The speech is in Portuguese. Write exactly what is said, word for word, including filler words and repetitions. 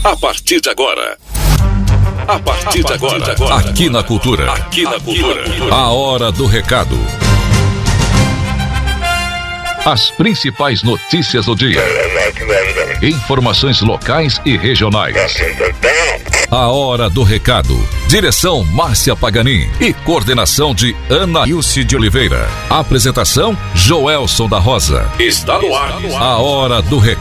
A partir de agora. A partir de agora. Aqui na Cultura. Aqui na Cultura. A hora do recado. As principais notícias do dia. Informações locais e regionais. A hora do recado. Direção Márcia Paganin e coordenação de Ana Ilse de Oliveira. Apresentação Joelson da Rosa. Está no ar. A hora do recado.